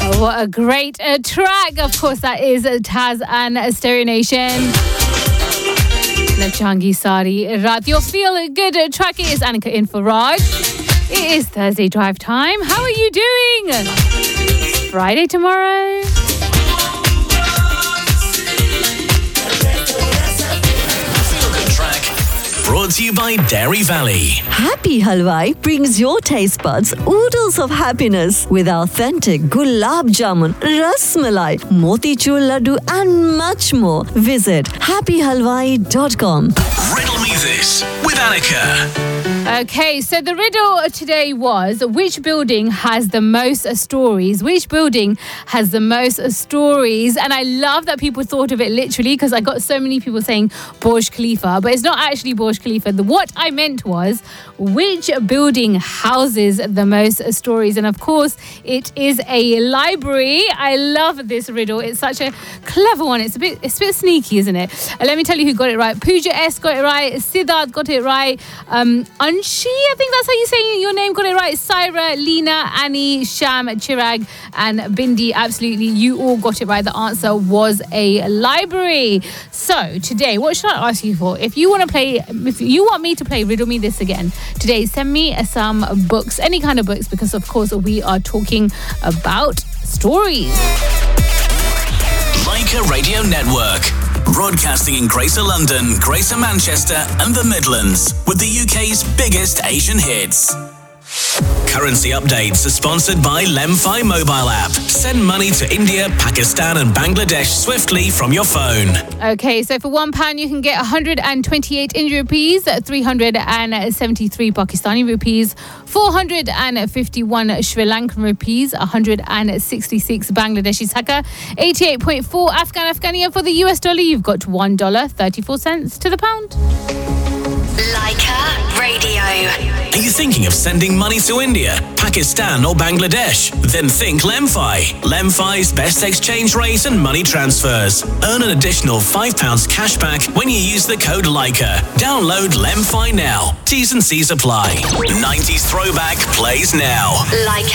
What a great track. Of course, that is Taz and Stereo Nation. Nachangi Sari Raat. Your feel good track is Annika in for Raj. It is Thursday drive time. How are you doing? It's Friday tomorrow. Brought to you by Dairy Valley. Happy Halwai brings your taste buds oodles of happiness with authentic gulab jamun, ras malai, motichur laddu and much more. Visit happyhalwai.com. Riddle me this with Annika. Okay, so the riddle today was, which building has the most stories? Which building has the most stories? And I love that people thought of it literally, because I got so many people saying Burj Khalifa, but it's not actually Burj Khalifa. What I meant was, which building houses the most stories? And of course, it is a library. I love this riddle. It's such a clever one. It's a bit sneaky, isn't it? Let me tell you who got it right. Pooja S got it right. Siddharth got it right. Anshi, I think that's how you say your name, got it right. Syra, Lena, Annie, Sham, Chirag, and Bindi. Absolutely, you all got it right. The answer was a library. So today, what should I ask you for? If you want me to play Riddle Me This again today, send me some books, any kind of books, because of course we are talking about stories. Leica Radio Network. Broadcasting in Greater London, Greater Manchester and the Midlands with the UK's biggest Asian hits. Currency updates are sponsored by Lemfi mobile app. Send money to India, Pakistan and Bangladesh swiftly from your phone. Okay, so for £1 you can get 128 Indian rupees, 373 Pakistani rupees, 451 Sri Lankan rupees, 166 Bangladeshi taka, 88.4 Afghani, and for the US dollar you've got $1.34 to the pound. Leica Radio. Are you thinking of sending money to India, Pakistan or Bangladesh? Then think Lemfi. Lemfi's best exchange rate and money transfers. Earn an additional £5 cash back when you use the code Leica. Download Lemfi now. T's and C's apply. 90s Throwback plays now. Leica.